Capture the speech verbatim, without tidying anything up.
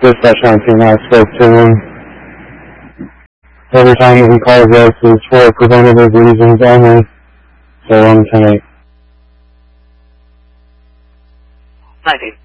Dispatch nineteen, I spoke to him. Every time he calls us is for preventative reasons only, so I'm ten eight. nineteen.